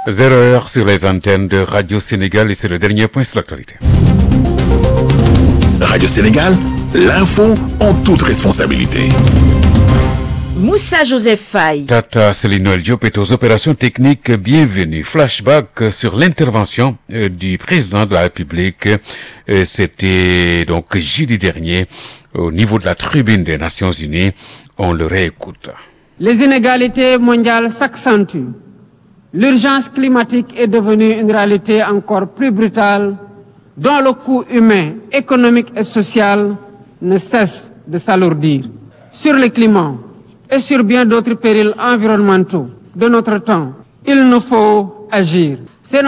0 heure sur les antennes de Radio Sénégal et c'est le dernier point sur l'actualité. Radio Sénégal, l'info en toute responsabilité. Moussa Joseph Faye. Tata Céline Noël Diop est aux opérations techniques. Bienvenue. Flashback sur l'intervention du président de la République. C'était donc jeudi dernier au niveau de la tribune des Nations Unies. On le réécoute. Les inégalités mondiales s'accentuent. L'urgence climatique est devenue une réalité encore plus brutale, dont le coût humain, économique et social ne cesse de s'alourdir. Sur le climat et sur bien d'autres périls environnementaux de notre temps, il nous faut agir.